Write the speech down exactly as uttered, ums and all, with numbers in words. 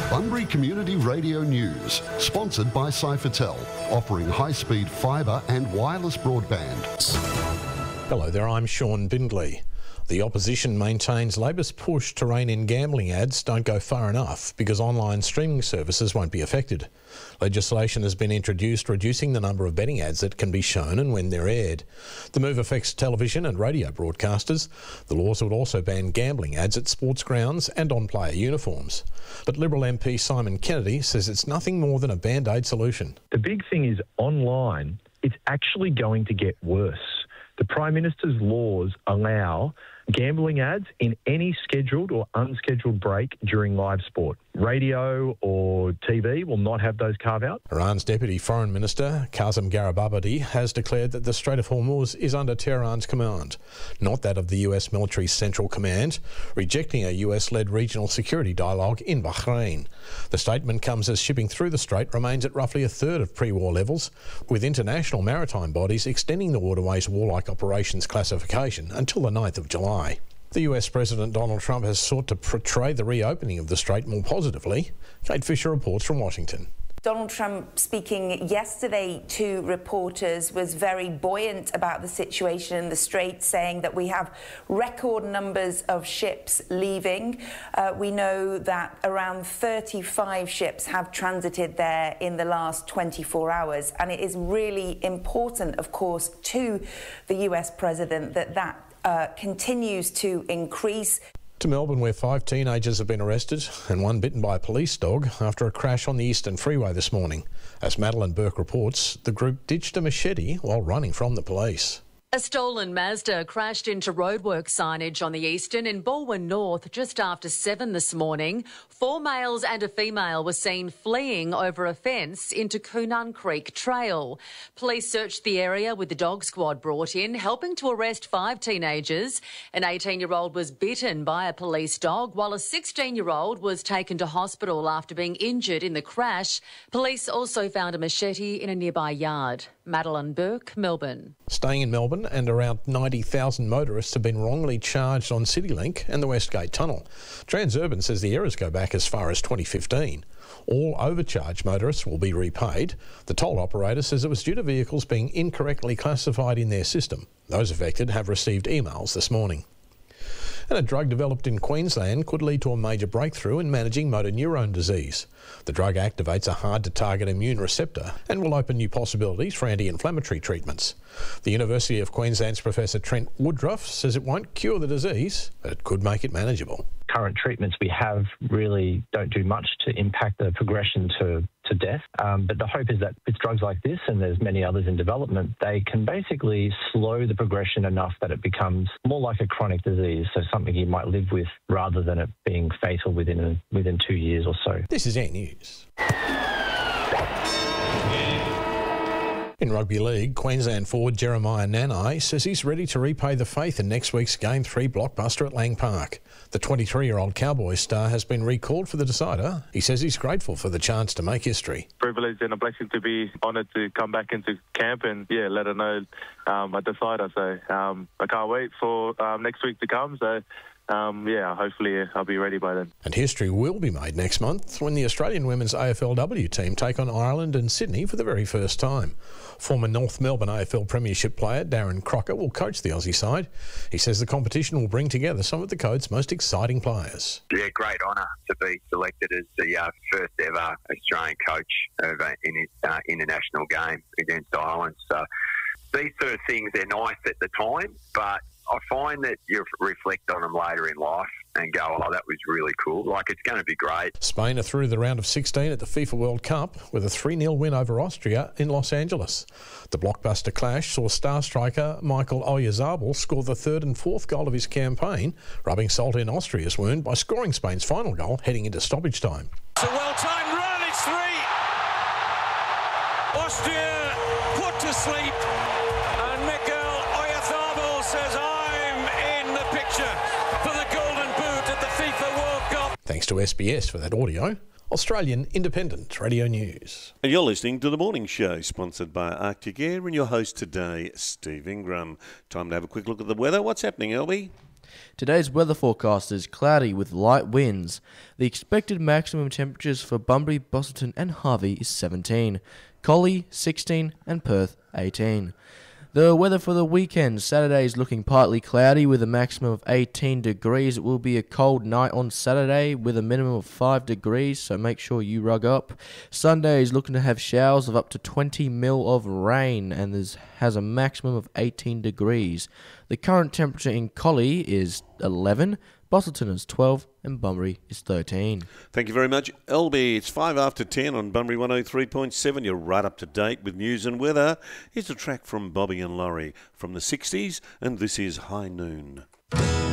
Bunbury Community Radio News, sponsored by Cyfertel, offering high-speed fibre and wireless broadband. Hello there, I'm Sean Bindley. The opposition maintains Labor's push to rein in gambling ads don't go far enough because online streaming services won't be affected. Legislation has been introduced reducing the number of betting ads that can be shown and when they're aired. The move affects television and radio broadcasters. The laws would also ban gambling ads at sports grounds and on player uniforms. But Liberal M P Simon Kennedy says it's nothing more than a band-aid solution. The big thing is online, it's actually going to get worse. The Prime Minister's laws allow gambling ads in any scheduled or unscheduled break during live sport. Radio or T V will not have those carve-outs. Iran's Deputy Foreign Minister, Kazem Garibabadi, has declared that the Strait of Hormuz is under Tehran's command, not that of the U S military's Central Command, rejecting a U S-led regional security dialogue in Bahrain. The statement comes as shipping through the strait remains at roughly a third of pre-war levels, with international maritime bodies extending the waterway's warlike operations classification until the ninth of July. The U S President Donald Trump has sought to portray the reopening of the strait more positively. Kate Fisher reports from Washington. Donald Trump, speaking yesterday to reporters, was very buoyant about the situation in the Strait, saying that we have record numbers of ships leaving. Uh, we know that around thirty-five ships have transited there in the last twenty-four hours. And it is really important, of course, to the U S president that that uh, continues to increase. To Melbourne, where five teenagers have been arrested and one bitten by a police dog after a crash on the Eastern Freeway this morning. As Madeline Burke reports, the group ditched a machete while running from the police. A stolen Mazda crashed into roadwork signage on the Eastern in Balwyn North just after seven this morning. Four males and a female were seen fleeing over a fence into Coonun Creek Trail. Police searched the area with the dog squad brought in, helping to arrest five teenagers. An eighteen-year-old was bitten by a police dog, while a sixteen-year-old was taken to hospital after being injured in the crash. Police also found a machete in a nearby yard. Madeline Burke, Melbourne. Staying in Melbourne, and around ninety thousand motorists have been wrongly charged on CityLink and the Westgate Tunnel. Transurban says the errors go back as far as twenty fifteen. All overcharged motorists will be repaid. The toll operator says it was due to vehicles being incorrectly classified in their system. Those affected have received emails this morning. And a drug developed in Queensland could lead to a major breakthrough in managing motor neurone disease. The drug activates a hard-to-target immune receptor and will open new possibilities for anti-inflammatory treatments. The University of Queensland's Professor Trent Woodruff says it won't cure the disease, but it could make it manageable. Current treatments we have really don't do much to impact the progression to, to death. Um, but the hope is that with drugs like this, and there's many others in development, they can basically slow the progression enough that it becomes more like a chronic disease, so something you might live with rather than it being fatal within a, within two years or so. This is Air News. In rugby league, Queensland forward Jeremiah Nanai says he's ready to repay the faith in next week's Game three blockbuster at Lang Park. The twenty-three-year-old Cowboys star has been recalled for the decider. He says he's grateful for the chance to make history. Privilege and a blessing to be honoured to come back into camp and, yeah, let her know um, a decider. So um, I can't wait for um, next week to come. So, um, yeah, hopefully I'll be ready by then. And history will be made next month when the Australian women's A F L W team take on Ireland and Sydney for the very first time. Former North Melbourne A F L Premiership player Darren Crocker will coach the Aussie side. He says the competition will bring together some of the code's most exciting players. Yeah, great honour to be selected as the uh, first ever Australian coach of an uh, international game against Ireland. So these sort of things, they're nice at the time, but I find that you reflect on them later in life and go, oh, that was really cool. Like, it's going to be great. Spain are through the round of sixteen at the FIFA World Cup with a three nil win over Austria in Los Angeles. The blockbuster clash saw star striker Michael Oyarzabal score the third and fourth goal of his campaign, rubbing salt in Austria's wound by scoring Spain's final goal heading into stoppage time. It's a well-timed run, it's three. Austria put to sleep, and Mikel Oyarzabal says, I'm in the picture for the Golden Boot at the FIFA World Cup. Thanks to S B S for that audio. Australian Independent Radio News. And you're listening to The Morning Show, sponsored by Arctic Air, and your host today, Steve Ingram. Time to have a quick look at the weather. What's happening, Elby? Today's weather forecast is cloudy with light winds. The expected maximum temperatures for Bunbury, Busselton and Harvey is seventeen, Collie sixteen and Perth eighteen. The weather for the weekend, Saturday is looking partly cloudy with a maximum of eighteen degrees. It will be a cold night on Saturday with a minimum of five degrees, so make sure you rug up. Sunday is looking to have showers of up to twenty mil of rain and there's, has a maximum of eighteen degrees. The current temperature in Collie is eleven, Busselton is twelve and Bunbury is thirteen. Thank you very much, L B. It's five after ten on Bunbury one oh three point seven. You're right up to date with news and weather. Here's a track from Bobby and Laurie from the sixties, and this is High Noon.